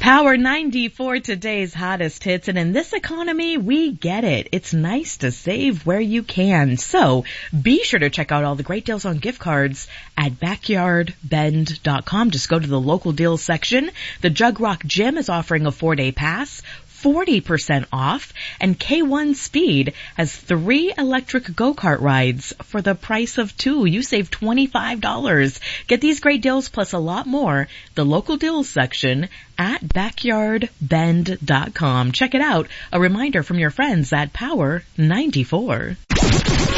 Power 94, today's hottest hits, and in this economy, we get it. It's nice to save where you can. So, be sure to check out all the great deals on gift cards at backyardbend.com. Just go to the local deals section. The Jug Rock Gym is offering a 4-day pass, 40% off, and K1 Speed has 3 electric go-kart rides for the price of 2. You save $25. Get these great deals plus a lot more. The local deals section at backyardbend.com. Check it out. A reminder from your friends at Power 94.